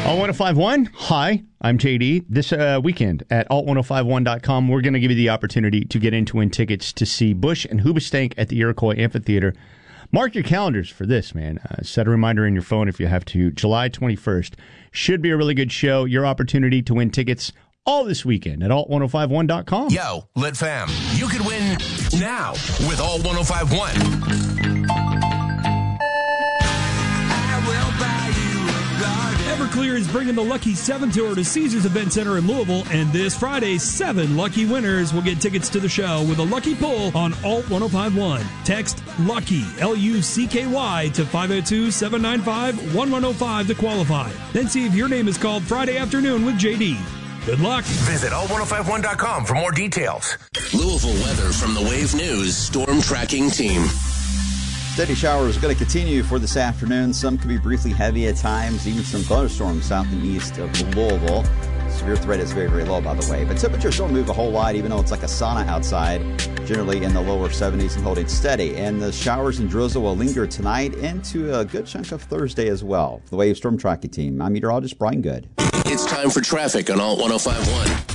Alt 1051, hi, I'm JD. This weekend at alt1051.com, we're going to give you the opportunity to get in to win tickets to see Bush and Hoobastank at the Iroquois Amphitheater. Mark your calendars for this, man. Set a reminder in your phone if you have to. July 21st. Should be a really good show. Your opportunity to win tickets all this weekend at alt1051.com. Yo, Lit Fam, you could win now with Alt 1051. Everclear is bringing the Lucky 7 Tour to Caesars Event Center in Louisville, and this Friday, 7 lucky winners will get tickets to the show with a lucky pull on Alt 1051. Text LUCKY, L-U-C-K-Y, to 502-795-1105 to qualify. Then see if your name is called Friday afternoon with JD. Good luck. Visit alt1051.com for more details. Louisville weather from the Wave News Storm Tracking Team. Steady showers are going to continue for this afternoon. Some could be briefly heavy at times, even some thunderstorms south and east of Louisville. Severe threat is very, very low, by the way. But temperatures don't move a whole lot, even though it's like a sauna outside, generally in the lower 70s and holding steady. And the showers and drizzle will linger tonight into a good chunk of Thursday as well. For the Wave Storm Tracking Team, I'm meteorologist Brian Good. It's time for traffic on Alt 1051.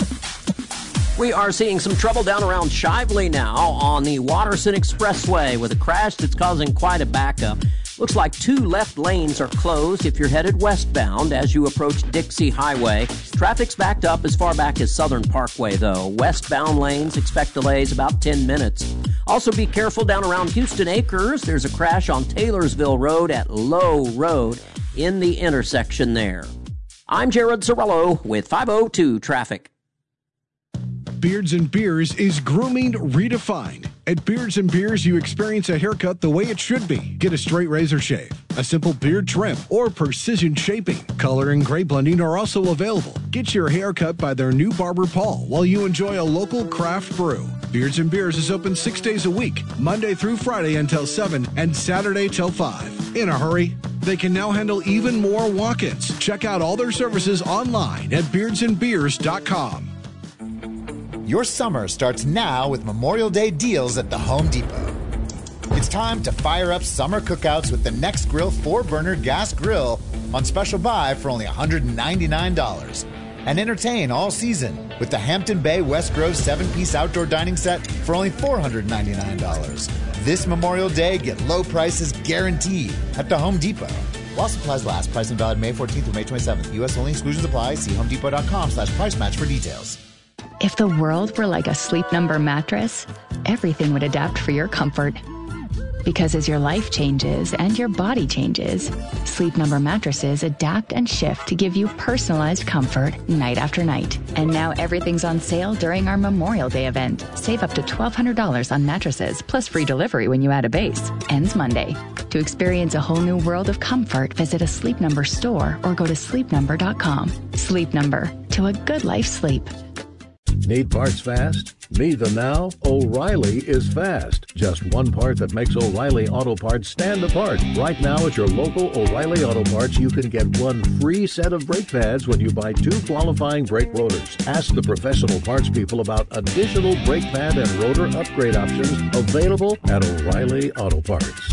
We are seeing some trouble down around Shively now on the Watterson Expressway with a crash that's causing quite a backup. Looks like 2 left lanes are closed if you're headed westbound as you approach Dixie Highway. Traffic's backed up as far back as Southern Parkway, though. Westbound lanes expect delays about 10 minutes. Also be careful down around Houston Acres. There's a crash on Taylorsville Road at Low Road in the intersection there. I'm Jared Sorello with 502 Traffic. Beards and Beers is grooming redefined. At Beards and Beers, you experience a haircut the way it should be. Get a straight razor shave, a simple beard trim, or precision shaping. Color and gray blending are also available. Get your hair cut by their new barber, Paul, while you enjoy a local craft brew. Beards and Beers is open 6 days a week, Monday through Friday until 7 and Saturday till 5. In a hurry? They can now handle even more walk-ins. Check out all their services online at beardsandbeers.com. Your summer starts now with Memorial Day deals at the Home Depot. It's time to fire up summer cookouts with the Nextgrill 4-burner gas grill on special buy for only $199. And entertain all season with the Hampton Bay West Grove 7-piece outdoor dining set for only $499. This Memorial Day, get low prices guaranteed at the Home Depot. While supplies last, pricing valid May 14th through May 27th. U.S. only, exclusions apply. See homedepot.com/price match for details. If the world were like a Sleep Number mattress, everything would adapt for your comfort. Because as your life changes and your body changes, Sleep Number mattresses adapt and shift to give you personalized comfort night after night. And now everything's on sale during our Memorial Day event. Save up to $1,200 on mattresses, plus free delivery when you add a base. Ends Monday. To experience a whole new world of comfort, visit a Sleep Number store or go to sleepnumber.com. Sleep Number. To a good life sleep. Need parts fast? Need them now? O'Reilly is fast. Just one part that makes O'Reilly Auto Parts stand apart. Right now at your local O'Reilly Auto Parts, you can get one free set of brake pads when you buy 2 qualifying brake rotors. Ask the professional parts people about additional brake pad and rotor upgrade options available at O'Reilly Auto Parts.